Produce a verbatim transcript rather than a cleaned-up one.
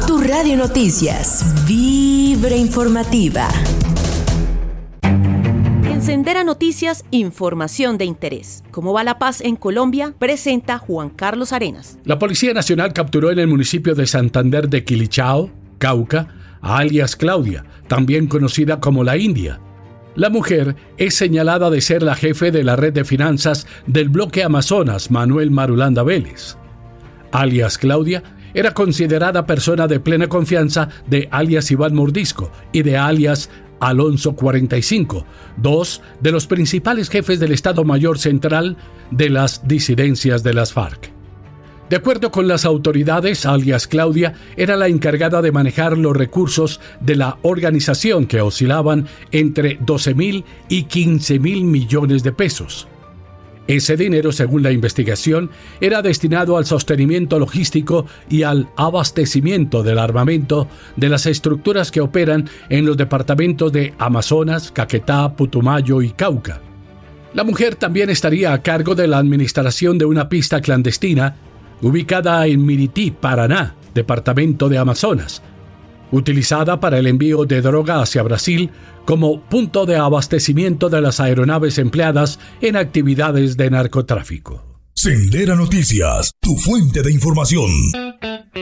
Tu Radio Noticias, Vibra Informativa. En Sendera Noticias, información de interés. ¿Cómo va la paz en Colombia? Presenta Juan Carlos Arenas. La Policía Nacional capturó en el municipio de Santander de Quilichao, Cauca, a alias Claudia, también conocida como la India. La mujer es señalada de ser la jefe de la red de finanzas del bloque Amazonas, Manuel Marulanda Vélez. Alias Claudia era considerada persona de plena confianza de alias Iván Mordisco y de alias Alonso cuarenta y cinco, dos de los principales jefes del Estado Mayor Central de las disidencias de las FARC. De acuerdo con las autoridades, alias Claudia era la encargada de manejar los recursos de la organización, que oscilaban entre doce mil y quince mil millones de pesos. Ese dinero, según la investigación, era destinado al sostenimiento logístico y al abastecimiento del armamento de las estructuras que operan en los departamentos de Amazonas, Caquetá, Putumayo y Cauca. La mujer también estaría a cargo de la administración de una pista clandestina ubicada en Mirití, Paraná, departamento de Amazonas, utilizada para el envío de droga hacia Brasil como punto de abastecimiento de las aeronaves empleadas en actividades de narcotráfico. Sendera Noticias, tu fuente de información.